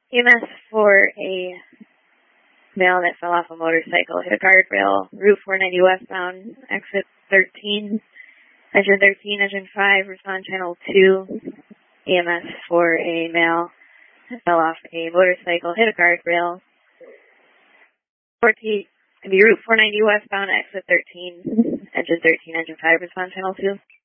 EMS for a male that fell off a motorcycle, hit a guardrail, Route 490 westbound, exit 13, engine 13, engine 5, respond channel 2. EMS for a male that fell off a motorcycle, hit a guardrail. 14, Route 490 westbound, exit 13, engine 13, engine 5, respond channel 2.